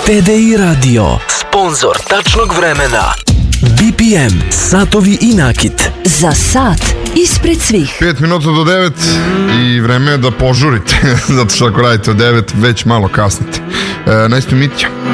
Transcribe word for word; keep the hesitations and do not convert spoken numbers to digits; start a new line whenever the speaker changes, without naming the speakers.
T D I Radio, sponsor tačnog vremena. B P M, satovi i nakit.
Za sat ispred svih.
Pet minuta do devet i vreme je da požurite, zato što ako radite od devet već malo kasnite. E, Najstu Mitja.